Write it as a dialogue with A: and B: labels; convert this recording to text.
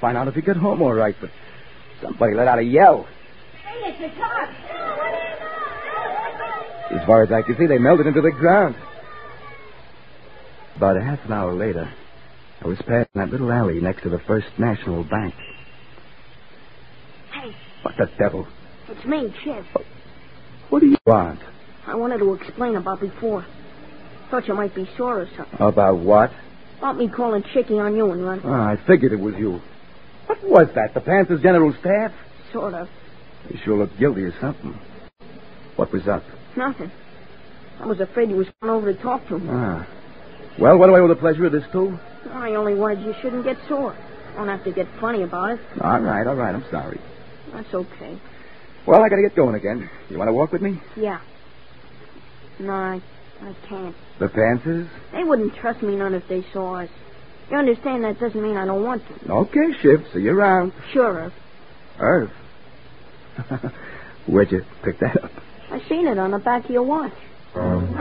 A: find out if he got home all right, but somebody let out a yell.
B: Hey, it's the cops.
A: As far as I could see, they melted into the ground. About a half an hour later, I was passing that little alley next to the First National Bank.
B: Hey.
A: What the devil?
B: It's me, Chip.
A: What do you want?
B: I wanted to explain about before. Thought you might be sore or something.
A: About what?
B: About me calling Chicky on you and run.
A: Oh, I figured it was you. What was that? The Panthers General Staff?
B: Sort of.
A: You sure look guilty or something. What was up?
B: Nothing. I was afraid you was going over to talk to him.
A: Ah. Well, what do I owe the pleasure of this to?
B: I only wanted you shouldn't get sore. Don't have to get funny about it.
A: All right. I'm sorry.
B: That's okay.
A: Well, I gotta get going again. You want to walk with me?
B: Yeah. No, I can't.
A: The Panthers?
B: They wouldn't trust me none if they saw us. You understand that doesn't mean I don't want to.
A: Okay, Shiv. See you around.
B: Sure,
A: Earth? Where'd you pick that up?
B: I seen it on the back of your watch.